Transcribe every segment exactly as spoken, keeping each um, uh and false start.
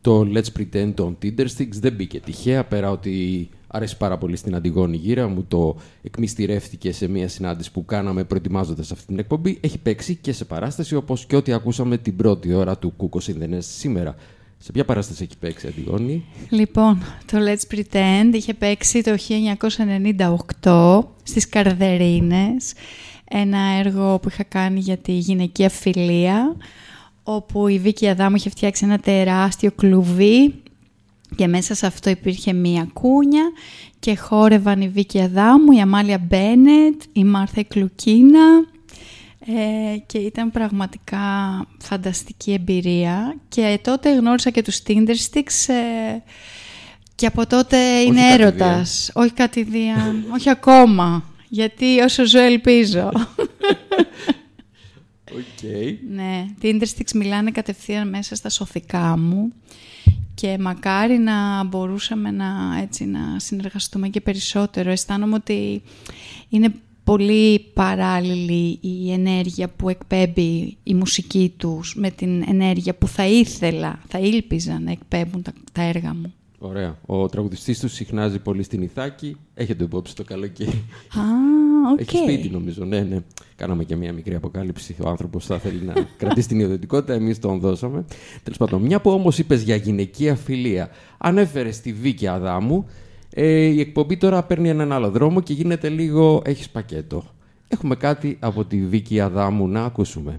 Το Let's Pretend των Tindersticks δεν μπήκε τυχαία, πέρα ότι αρέσει πάρα πολύ στην Αντιγόνη Γύρα, μου το εκμυστηρεύτηκε σε μια συνάντηση που κάναμε προετοιμάζοντας αυτή την εκπομπή. Έχει παίξει και σε παράσταση, όπως και ό,τι ακούσαμε την πρώτη ώρα του Κούκος in the Nest σήμερα. Σε ποια παράσταση έχει παίξει, Αντιγόνη? Λοιπόν, το Let's Pretend είχε παίξει το χίλια εννιακόσια ενενήντα οκτώ στις Καρδερίνες, ένα έργο που είχα κάνει για τη γυναικεία φιλία, όπου η Βίκη Αδάμου είχε φτιάξει ένα τεράστιο κλουβί και μέσα σε αυτό υπήρχε μία κούνια και χόρευαν η Βίκη Αδάμου, η Αμάλια Μπένετ, η Μάρθα Κλουκίνα ε, και ήταν πραγματικά φανταστική εμπειρία. Και τότε γνώρισα και τους Tindersticks ε, και από τότε είναι όχι έρωτας. Όχι κατηδίαν, όχι ακόμα, γιατί όσο ζω ελπίζω. Okay. Ναι, Tindersticks μιλάνε κατευθείαν μέσα στα σωθικά μου και μακάρι να μπορούσαμε να, έτσι, να συνεργαστούμε και περισσότερο. Αισθάνομαι ότι είναι πολύ παράλληλη η ενέργεια που εκπέμπει η μουσική τους με την ενέργεια που θα ήθελα, θα ήλπιζα να εκπέμπουν τα, τα έργα μου. Ωραία. Ο τραγουδιστής του συχνάζει πολύ στην Ιθάκη. Έχετε υπόψη το καλοκαίρι. Α, οκ. Έχει σπίτι, νομίζω. Ναι, ναι. Κάναμε και μια μικρή αποκάλυψη. Ο άνθρωπος θα θέλει να κρατήσει την ιδιωτικότητα. Εμείς τον δώσαμε. Τέλος πάντων, μια που όμως είπες για γυναικεία φιλία, ανέφερες τη Βίκη Αδάμου. Ε, η εκπομπή τώρα παίρνει έναν άλλο δρόμο και γίνεται λίγο. Έχεις πακέτο. Έχουμε κάτι από τη Βίκη Αδάμου να ακούσουμε.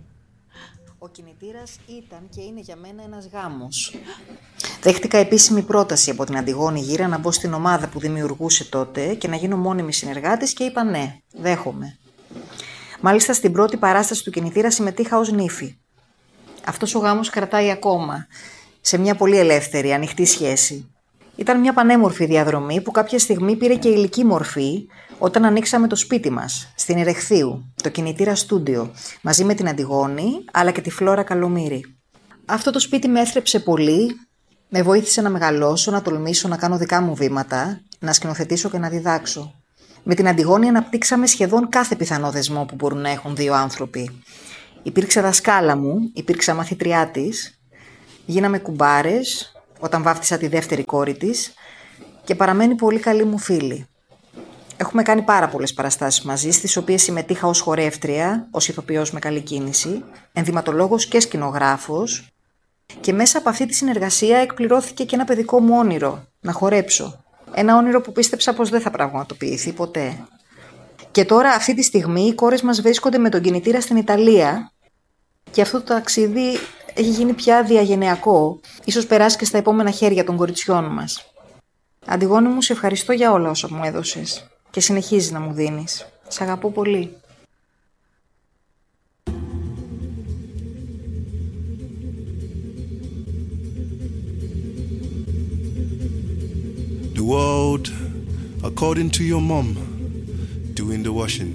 Ο κινητήρας ήταν και είναι για μένα ένας γάμος. Δέχτηκα επίσημη πρόταση από την Αντιγόνη Γύρα να μπω στην ομάδα που δημιουργούσε τότε και να γίνω μόνιμη συνεργάτης και είπα ναι, δέχομαι. Μάλιστα στην πρώτη παράσταση του κινητήρα συμμετείχα ως νύφη. Αυτός ο γάμος κρατάει ακόμα, σε μια πολύ ελεύθερη, ανοιχτή σχέση. Ήταν μια πανέμορφη διαδρομή που κάποια στιγμή πήρε και υλική μορφή όταν ανοίξαμε το σπίτι μας, στην Ερεχθείου, το κινητήρα στούντιο, μαζί με την Αντιγόνη αλλά και τη Φλόρα Καλομήρη. Αυτό το σπίτι με έθρεψε πολύ, με βοήθησε να μεγαλώσω, να τολμήσω να κάνω δικά μου βήματα, να σκηνοθετήσω και να διδάξω. Με την Αντιγόνη αναπτύξαμε σχεδόν κάθε πιθανό δεσμό που μπορούν να έχουν δύο άνθρωποι. Υπήρξε δασκάλα μου, υπήρξα μαθητριά της, γίναμε κουμπάρες όταν βάφτισα τη δεύτερη κόρη της και παραμένει πολύ καλή μου φίλη. Έχουμε κάνει πάρα πολλές παραστάσεις μαζί, στις οποίες συμμετείχα ως χορεύτρια, ως ηθοποιός με καλή κίνηση, ενδυματολόγος και σκηνογράφος και μέσα από αυτή τη συνεργασία εκπληρώθηκε και ένα παιδικό μου όνειρο, να χορέψω. Ένα όνειρο που πίστεψα πως δεν θα πραγματοποιηθεί ποτέ. Και τώρα αυτή τη στιγμή οι κόρες μας βρίσκονται με τον κινητήρα στην Ιταλία και αυτό το ταξίδι έχει γίνει πια διαγενειακό, ίσως περάσει και στα επόμενα χέρια των κοριτσιών μας. Αντιγόνη μου, σε ευχαριστώ για όλα όσα μου έδωσες και συνεχίζεις να μου δίνεις. Σ' αγαπώ πολύ. The world, according to your mom, doing the washing.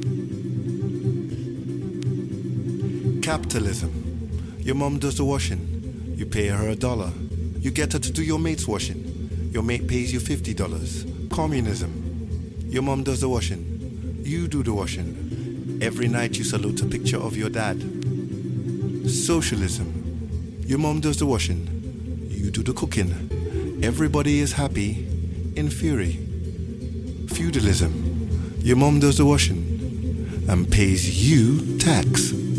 Capitalism. Your mom does the washing. You pay her a dollar. You get her to do your mate's washing. Your mate pays you fifty dollars. Communism. Your mom does the washing. You do the washing. Every night you salute a picture of your dad. Socialism. Your mom does the washing. You do the cooking. Everybody is happy, in fury. Feudalism. Your mom does the washing and pays you tax.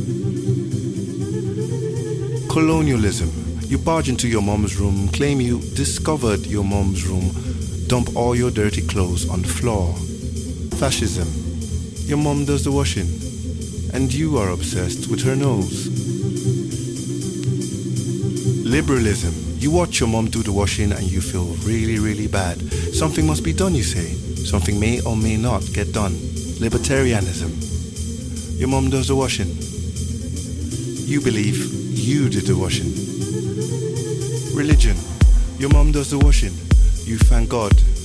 Colonialism. You barge into your mom's room, claim you discovered your mom's room, dump all your dirty clothes on the floor. Fascism. Your mom does the washing, and you are obsessed with her nose. Liberalism. You watch your mom do the washing and you feel really, really bad. Something must be done, you say. Something may or may not get done. Libertarianism. Your mom does the washing. You believe you did the washing. Religion. Your mom does the washing. You thank God